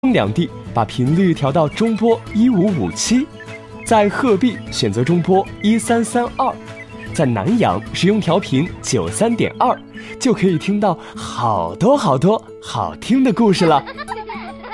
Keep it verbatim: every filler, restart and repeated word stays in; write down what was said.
两地把频率调到中波一五五七，在鹤壁选择中波一三三二，在南阳使用调频九三点二，就可以听到好多好多好听的故事了。